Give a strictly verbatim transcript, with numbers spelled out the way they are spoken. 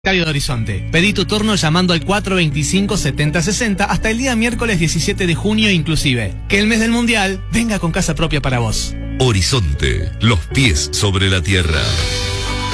de Horizonte. Pedí tu turno llamando al cuatro veinticinco, setenta sesenta hasta el día miércoles diecisiete de junio inclusive. Que el mes del Mundial venga con casa propia para vos. Horizonte, los pies sobre la tierra.